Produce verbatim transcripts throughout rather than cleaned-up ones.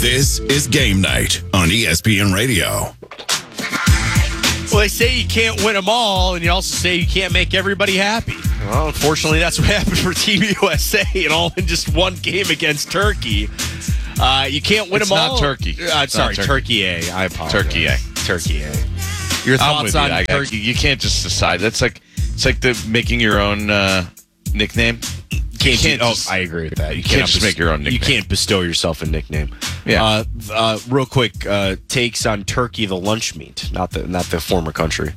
This is Game Night on E S P N Radio. Well, they say you can't win them all, and you also say you can't make everybody happy. Well, unfortunately, that's what happened for Team U S A, and all in just one game against Turkey. Uh, you can't win it's them all. Not Turkey. Uh, sorry, Turkey. Turkey A. I apologize. Turkey A. Turkey A. Your thoughts on I, Turkey? I, you can't just decide. That's like it's like the making your own uh, nickname. Can't, you can't oh, just, I agree with that. You can't just make your own nickname. You can't bestow yourself a nickname. Yeah. Uh, uh, real quick, uh, takes on Turkey, the lunch meat, not the not the former country.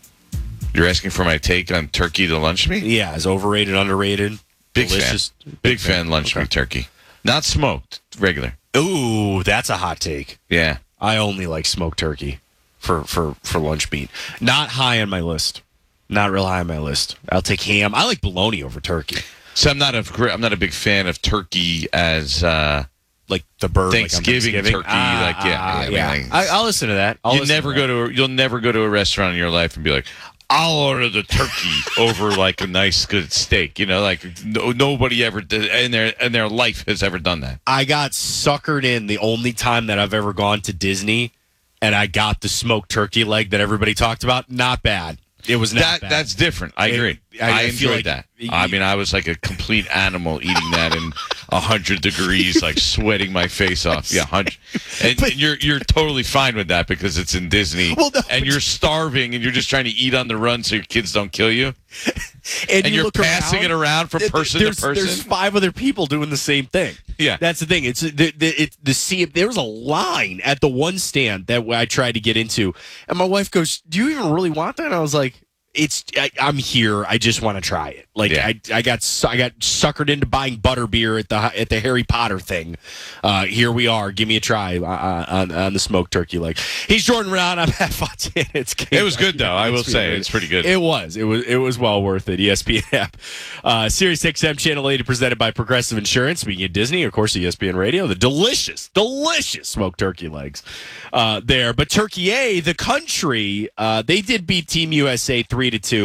You're asking for my take on turkey, the lunch meat? Yeah, is overrated, underrated, Big delicious. fan. Big, Big fan, fan lunch okay. meat turkey. Not smoked, regular. Ooh, that's a hot take. Yeah. I only like smoked turkey for, for, for lunch meat. Not high on my list. Not real high on my list. I'll take ham. I like bologna over turkey. So I'm not a I'm not a big fan of turkey as uh, like the bird Thanksgiving, like on Thanksgiving. turkey. Ah, like yeah, ah, I mean, yeah. like, I, I'll listen to that. I'll you never to go that. to a, you'll never go to a restaurant in your life and be like, I'll order the turkey over like a nice good steak. You know, like no, nobody ever did in their in their life has ever done that. I got suckered in the only time that I've ever gone to Disney, and I got the smoked turkey leg that everybody talked about. Not bad. It was not that, bad. That's different. I it, agree. I, I, I enjoyed feel like that. You, I mean, I was like a complete animal eating that in a hundred degrees, like sweating my face off. Yeah, hundred. And, but, and you're you're totally fine with that because it's in Disney, well, no, and you're starving, and you're just trying to eat on the run so your kids don't kill you. And, and you you're look passing around, it around from person there's, to person. There's five other people doing the same thing. Yeah, that's the thing. It's the the, it, the see. There was a line at the one stand that I tried to get into, and my wife goes, "Do you even really want that?" And I was like, It's I, I'm here. I just want to try it. Like yeah. I, I got I got suckered into buying butterbeer at the at the Harry Potter thing. Uh, here we are. Give me a try uh, on, on the smoked turkey leg. He's Jordan Brown. I'm at Fontaine. It's it was good though. I will say it's pretty good. It was. It was. It was well worth it. E S P N app, uh, Sirius X M Channel eighty, presented by Progressive Insurance. Speaking of Disney, of course, E S P N Radio. The delicious, delicious smoked turkey legs uh, there. But Turkey A, the country, uh, they did beat Team U S A three to two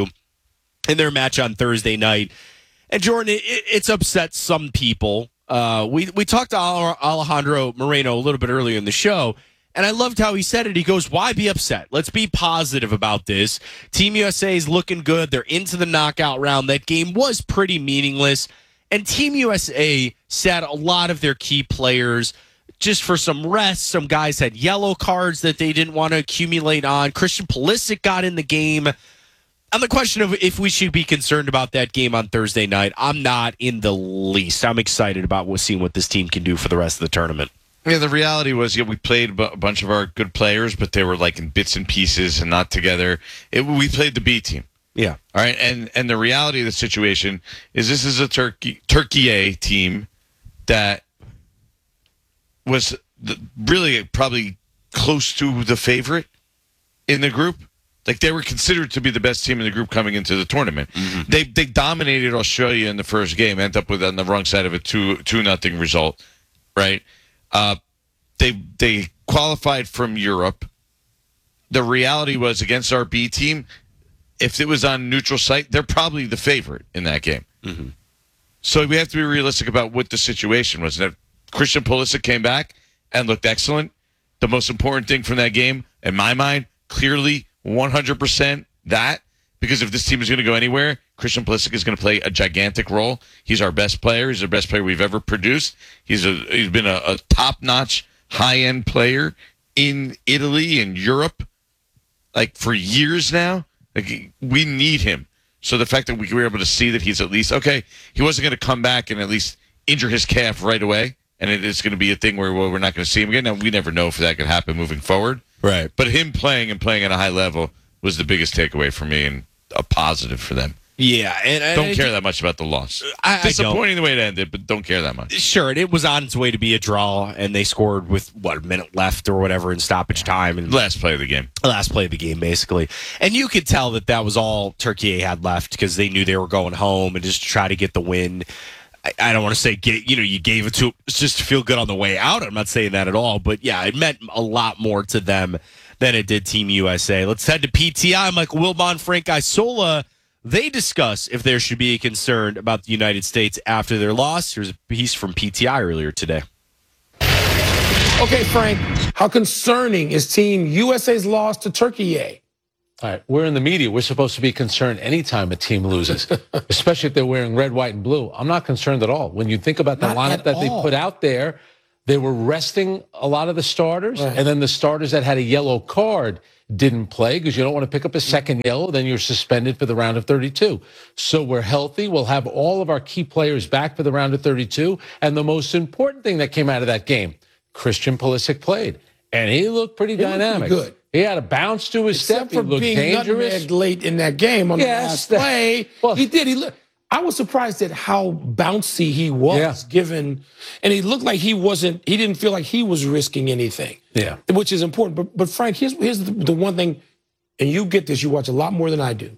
in their match on Thursday night. And Jordan, it, it's upset some people. Uh, we we talked to Alejandro Moreno a little bit earlier in the show, and I loved how he said it. He goes, "Why be upset? Let's be positive about this. Team U S A is looking good. They're into the knockout round. That game was pretty meaningless, and Team U S A sat a lot of their key players just for some rest. Some guys had yellow cards that they didn't want to accumulate on. Christian Pulisic got in the game." On the question of if we should be concerned about that game on Thursday night, I'm not in the least. I'm excited about seeing what this team can do for the rest of the tournament. Yeah, the reality was, yeah, we played a bunch of our good players, but they were like in bits and pieces and not together. It, we played the B team. Yeah. All right, and and the reality of the situation is this is a Turkey Turkey A team that was the, really probably close to the favorite in the group. Like, they were considered to be the best team in the group coming into the tournament. Mm-hmm. They they dominated Australia in the first game, ended up with on the wrong side of a two two nothing result, right? Uh, they they qualified from Europe. The reality was, against our B team, if it was on neutral site, they're probably the favorite in that game. Mm-hmm. So we have to be realistic about what the situation was. And if Christian Pulisic came back and looked excellent, the most important thing from that game, in my mind, clearly one hundred percent that, because if this team is going to go anywhere, Christian Pulisic is going to play a gigantic role. He's our best player. He's the best player we've ever produced. He's a he's been a, a top-notch, high-end player in Italy and Europe, like, for years now. Like, we need him. So the fact that we were able to see that he's at least, okay, he wasn't going to come back and at least injure his calf right away, and it is going to be a thing where well, we're not going to see him again. Now, we never know if that could happen moving forward. Right. But him playing and playing at a high level was the biggest takeaway for me and a positive for them. Yeah. And, and don't care that much about the loss. I, Disappointing I the way it ended, but don't care that much. Sure. And it was on its way to be a draw, and they scored with, what, a minute left or whatever in stoppage time. And last play of the game. Last play of the game, basically. And you could tell that that was all Turkey had left because they knew they were going home and just try to get the win. I don't want to say, get, you know, you gave it to just to feel good on the way out. I'm not saying that at all. But, yeah, it meant a lot more to them than it did Team U S A. Let's head to P T I. Michael Wilbon, Frank Isola. They discuss if there should be a concern about the United States after their loss. Here's a piece from P T I earlier today. Okay, Frank, how concerning is Team U S A's loss to Turkey? All right, we're in the media. We're supposed to be concerned anytime a team loses, especially if they're wearing red, white, and blue. I'm not concerned at all. When you think about the Not lineup at that they all. put out there, they were resting a lot of the starters, Right. and then the starters that had a yellow card didn't play because you don't want to pick up a second yellow, then you're suspended for the round of thirty-two. So we're healthy. We'll have all of our key players back for the round of thirty-two. And the most important thing that came out of that game, Christian Pulisic played, and he looked pretty He looked pretty dynamic. good. He had a bounce to his Except step. He for looked being dangerous. nutmegged late in that game on Yes, the last that- play. well- he did. He look. I was surprised at how bouncy he was, Yeah. given, and he looked like he wasn't. He didn't feel like he was risking anything. Yeah. which is important. But but Frank, here's here's the, the one thing, and you get this. You watch a lot more than I do.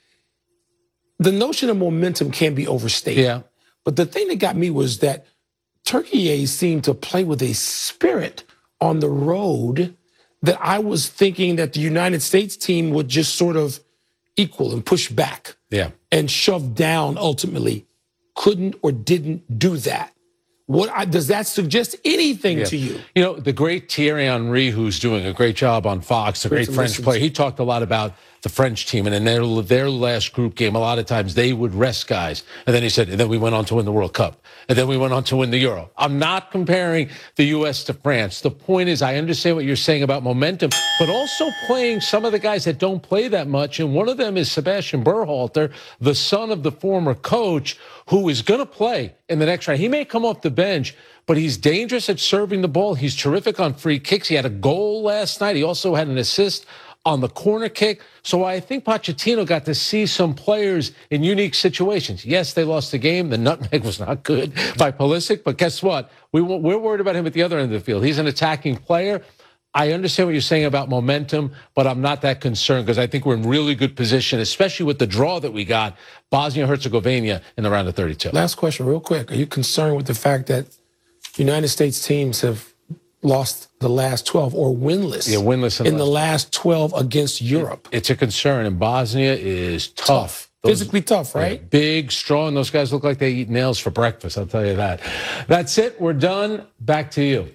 The notion of momentum can be overstated. Yeah. But the thing that got me was that Turkey seemed to play with a spirit on the road that I was thinking that the United States team would just sort of equal and push back Yeah. and shove down ultimately. Couldn't or didn't do that. What I, does that suggest anything Yeah. to you? You know, the great Thierry Henry, who's doing a great job on Fox, the great some French listens. player, he talked a lot about the French team. And in their, their last group game, a lot of times they would rest guys. And then he said, and then we went on to win the World Cup. And then we went on to win the Euro. I'm not comparing the U S to France. The point is, I understand what you're saying about momentum, but also playing some of the guys that don't play that much. And one of them is Sebastian Berhalter, the son of the former coach, who is going to play in the next round. He may come off the bench, but he's dangerous at serving the ball. He's terrific on free kicks. He had a goal last night. He also had an assist on the corner kick. So I think Pochettino got to see some players in unique situations. Yes, they lost the game. The nutmeg was not good by Pulisic, but guess what? We, we're worried about him at the other end of the field. He's an attacking player. I understand what you're saying about momentum, but I'm not that concerned because I think we're in really good position, especially with the draw that we got, Bosnia-Herzegovina in the round of thirty-two. Last question, real quick. Are you concerned with the fact that United States teams have lost the last twelve or winless, Yeah, winless in in the the last twelve against Europe? It's a concern, and Bosnia is tough. Those- Physically tough, right? Yeah, big, strong. Those guys look like they eat nails for breakfast, I'll tell you that. That's it. We're done. Back to you.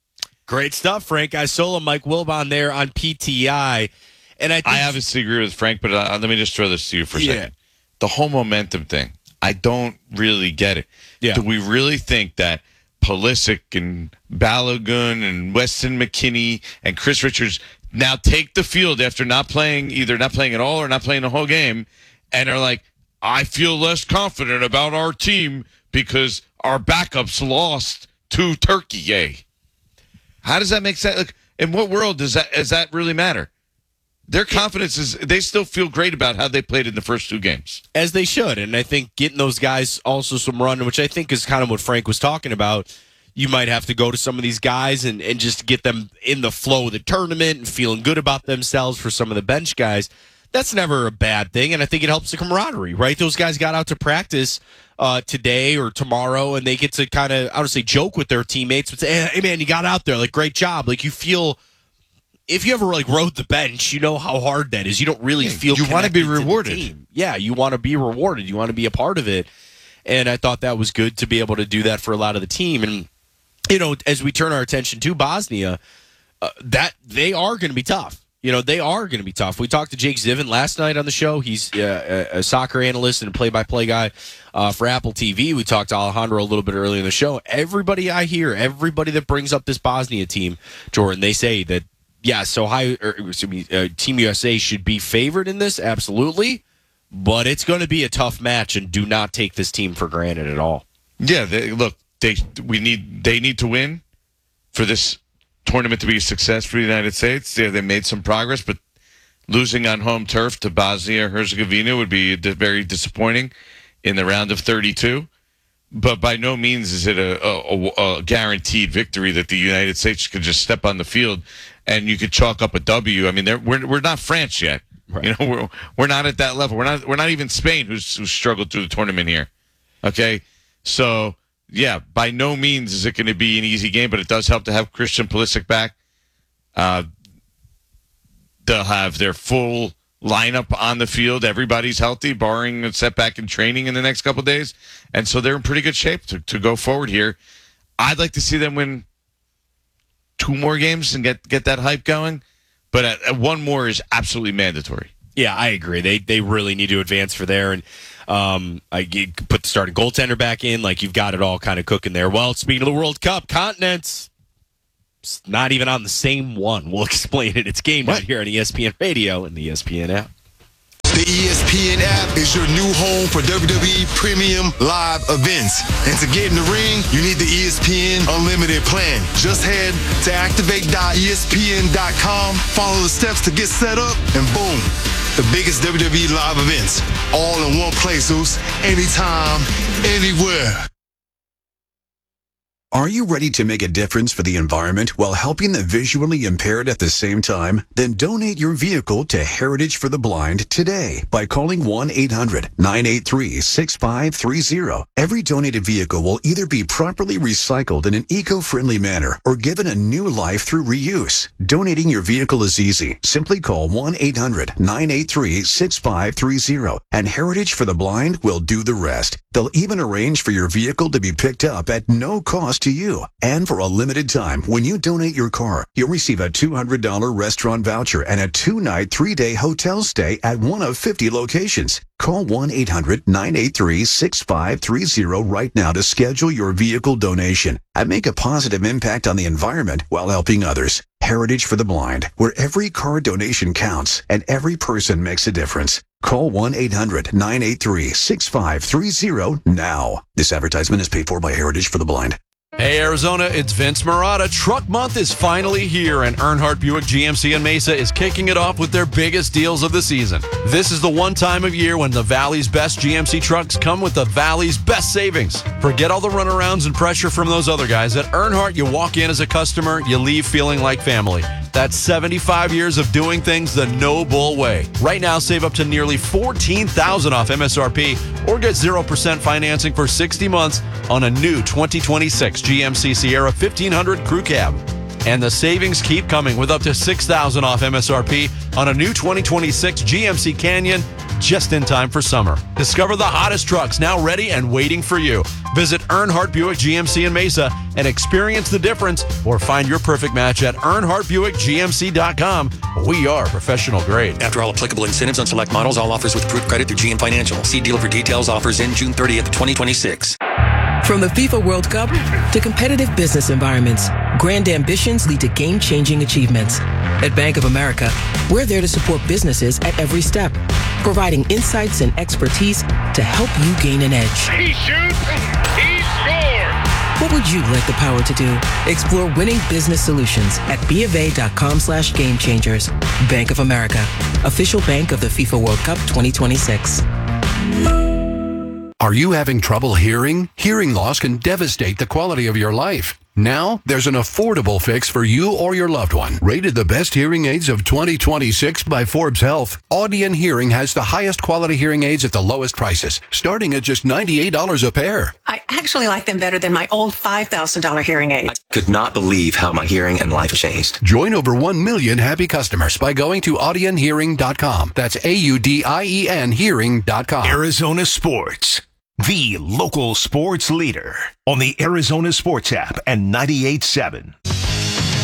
Great stuff, Frank Isola, Mike Wilbon there on P T I. And I think I obviously agree with Frank, but uh, let me just throw this to you for a Yeah. second. The whole momentum thing, I don't really get it. Yeah. Do we really think that Pulisic and Balogun and Weston McKennie and Chris Richards now take the field after not playing, either not playing at all or not playing the whole game, and are like, I feel less confident about our team because our backups lost to Turkey, yay. How does that make sense? Like, in what world does that does that really matter? Their confidence is they still feel great about how they played in the first two games. as they should. And I think getting those guys also some run, which I think is kind of what Frank was talking about. You might have to go to some of these guys and, and just get them in the flow of the tournament and feeling good about themselves for some of the bench guys. That's never a bad thing. And I think it helps the camaraderie, right? Those guys got out to practice uh, today or tomorrow, and they get to kind of, I don't say joke with their teammates, but say, hey, man, you got out there. Like, great job. Like, you feel, if you ever, like, rode the bench, you know how hard that is. You don't really feel you wanna be connected to the rewarded. team. Yeah, you want to be rewarded. You want to be a part of it. And I thought that was good to be able to do that for a lot of the team. And, you know, as we turn our attention to Bosnia, uh, that they are going to be tough. You know, they are going to be tough. We talked to Jake Zivin last night on the show. He's uh, a, a soccer analyst and a play-by-play guy uh, for Apple T V. We talked to Alejandro a little bit earlier in the show. Everybody I hear, everybody that brings up this Bosnia team, Jordan, they say that, yeah, so high, or, excuse me, uh, Team U S A should be favored in this, absolutely. But it's going to be a tough match, and do not take this team for granted at all. Yeah, they, look, they we need they need to win for this tournament to be a success for the United States. Yeah, they made some progress, but losing on home turf to Bosnia Herzegovina would be di- very disappointing in the round of thirty-two. But by no means is it a, a, a guaranteed victory that the United States could just step on the field and you could chalk up a W. I mean, they're- we're we're not France yet. Right. You know, we're we're not at that level. We're not we're not even Spain, who's who's struggled through the tournament here. Okay, so. Yeah, by no means is it going to be an easy game, but it does help to have Christian Pulisic back. Uh, they'll have their full lineup on the field. Everybody's healthy, barring a setback in training in the next couple of days. And so they're in pretty good shape to, to go forward here. I'd like to see them win two more games and get, get that hype going. But at, at one more is absolutely mandatory. Yeah, I agree. They they really need to advance for there, and um, I you put the starting goaltender back in. Like you've got it all kind of cooking there. Well, speaking of the World Cup, continents, it's not even on the same one. We'll explain it. It's Game Night here on E S P N Radio and the E S P N app. The E S P N app is your new home for W W E Premium Live events. And to get in the ring, you need the E S P N Unlimited plan. Just head to activate dot E S P N dot com, follow the steps to get set up, and boom, the biggest W W E live events, all in one place, Zeus, anytime, anywhere. Are you ready to make a difference for the environment while helping the visually impaired at the same time? Then donate your vehicle to Heritage for the Blind today by calling one eight hundred nine eight three six five three zero. Every donated vehicle will either be properly recycled in an eco-friendly manner or given a new life through reuse. Donating your vehicle is easy. Simply call one eight hundred nine eight three six five three zero and Heritage for the Blind will do the rest. They'll even arrange for your vehicle to be picked up at no cost to you. And for a limited time, when you donate your car, you'll receive a two hundred dollars restaurant voucher and a two-night, three-day hotel stay at one of fifty locations. Call one eight hundred nine eight three six five three zero right now to schedule your vehicle donation and make a positive impact on the environment while helping others. Heritage for the Blind, where every car donation counts and every person makes a difference. Call one eight hundred nine eight three six five three zero now. This advertisement is paid for by Heritage for the Blind. Hey, Arizona, it's Vince Marotta. Truck Month is finally here, and Earnhardt Buick G M C in Mesa is kicking it off with their biggest deals of the season. This is the one time of year when the Valley's best G M C trucks come with the Valley's best savings. Forget all the runarounds and pressure from those other guys. At Earnhardt, you walk in as a customer, you leave feeling like family. That's seventy-five years of doing things the no bull way. Right now, save up to nearly fourteen thousand dollars off M S R P or get zero percent financing for sixty months on a new twenty twenty-six G M C Sierra fifteen hundred Crew Cab. And the savings keep coming with up to six thousand dollars off M S R P on a new twenty twenty-six G M C Canyon just in time for summer. Discover the hottest trucks now ready and waiting for you. Visit Earnhardt Buick G M C in Mesa and experience the difference or find your perfect match at Earnhardt Buick G M C dot com. We are professional grade. After all applicable incentives on select models, all offers with approved credit through G M Financial. See dealer for details. Offers in June thirtieth, twenty twenty-six. From the FIFA World Cup to competitive business environments, grand ambitions lead to game-changing achievements. At Bank of America, we're there to support businesses at every step, providing insights and expertise to help you gain an edge. He shoots, he scores! What would you like the power to do? Explore winning business solutions at BofA.com slash game changers. Bank of America, official bank of the FIFA World Cup twenty twenty-six. Are you having trouble hearing? Hearing loss can devastate the quality of your life. Now, there's an affordable fix for you or your loved one. Rated the best hearing aids of twenty twenty-six by Forbes Health, Audion Hearing has the highest quality hearing aids at the lowest prices, starting at just ninety-eight dollars a pair. I actually like them better than my old five thousand dollars hearing aid. I could not believe how my hearing and life changed. Join over one million happy customers by going to Audion Hearing dot com. That's A U D I E N Hearing dot com. Arizona Sports, the local sports leader on the Arizona Sports app and ninety-eight point seven.